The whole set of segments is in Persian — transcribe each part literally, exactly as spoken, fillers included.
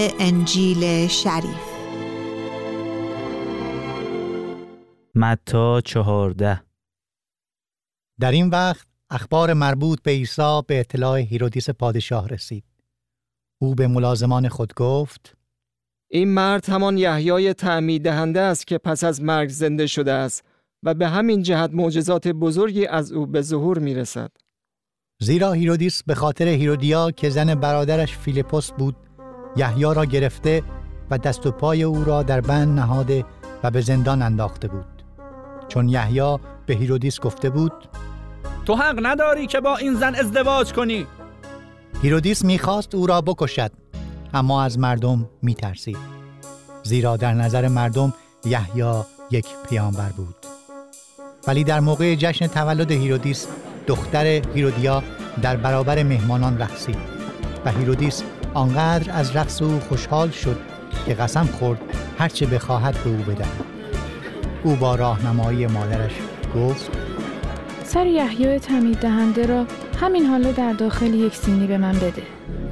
انجیل شریف. متی چهارده. در این وقت اخبار مربوط به عیسی به اطلاع هیرودیس پادشاه رسید. او به ملازمان خود گفت: این مرد همان یحیای تعمید دهنده است که پس از مرگ زنده شده است و به همین جهت معجزات بزرگی از او به ظهور می رسد. زیرا هیرودیس به خاطر هیرودیا که زن برادرش فیلیپوس بود، یحیی را گرفته و دست و پای او را در بند نهاده و به زندان انداخته بود. چون یحیی به هیرودیس گفته بود: تو حق نداری که با این زن ازدواج کنی. هیرودیس می‌خواست او را بکشد، اما از مردم می‌ترسید، زیرا در نظر مردم یحیی یک پیامبر بود. ولی در موقع جشن تولد هیرودیس، دختر هیرودیا در برابر مهمانان رقصید و هیرودیس آنقدر از رقص او خوشحال شد که قسم خورد هرچه بخواهد به او بدهد. او با راهنمایی مادرش گفت: سر یحیای تعمید دهنده را همین حالا در داخل یک سینی به من بده.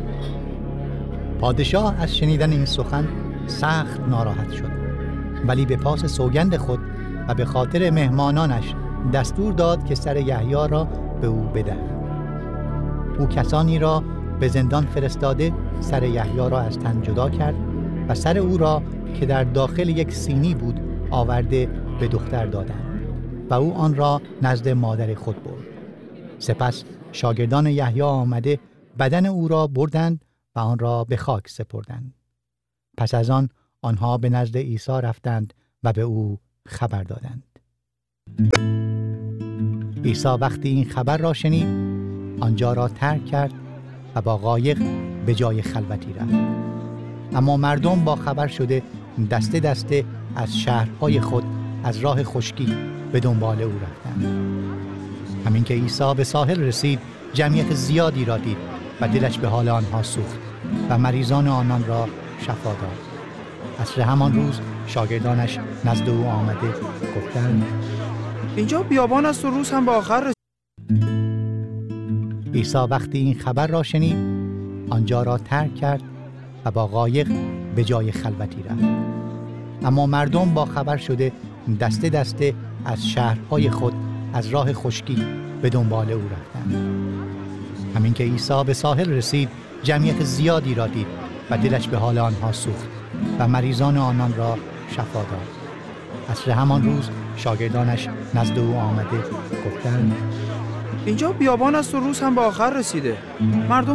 پادشاه از شنیدن این سخن سخت ناراحت شد، ولی به پاس سوگند خود و به خاطر مهمانانش دستور داد که سر یحیی را به او بدهد. او کسانی را به زندان فرستاده سر یحیی را از تن جدا کرد و سر او را که در داخل یک سینی بود آورده به دختر دادند و او آن را نزد مادر خود برد. سپس شاگردان یحیی آمده بدن او را بردند و آن را به خاک سپردند. پس از آن آنها به نزد عیسی رفتند و به او خبر دادند. عیسی وقتی این خبر را شنید، آنجا را ترک کرد و با قایق به جای خلوتی رفت. اما مردم با خبر شده دسته دسته از شهرهای خود از راه خشکی به دنبال او رفتند. همین که عیسی به ساحل رسید، جمعیت زیادی را دید و دلش به حال آنها سوخت و مریضان آنان را شفا داد. عصر همان روز شاگردانش نزد او آمده گفتند: اینجا بیابان است و روز هم به آخر رسید. عیسی وقتی این خبر را شنید، آنجا را ترک کرد و با قایق به جای خلوتی رفت. اما مردم با خبر شده دسته دسته از شهرهای خود از راه خشکی به دنبال او رفتند. همین که عیسی به ساحل رسید، جمعیت زیادی را دید و دلش به حال آنها سوخت و مریضان آنان را شفا داد. عصر همان روز شاگردانش نزد او آمده گفتند: اینجا بیابان است و روز هم به آخر رسیده. مردم